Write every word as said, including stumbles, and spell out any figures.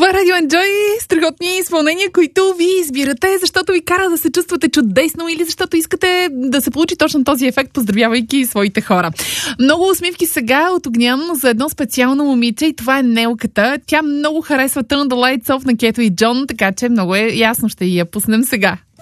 Това е Radio Enjoy, страхотни изпълнения, които ви избирате, защото ви кара да се чувствате чудесно или защото искате да се получи точно този ефект, поздравявайки своите хора. Много усмивки сега от Огнян за едно специално момиче и това е Нелката. Тя много харесва Turn the Lights Off на Кето и Джон, така че много е ясно, ще я пуснем сега.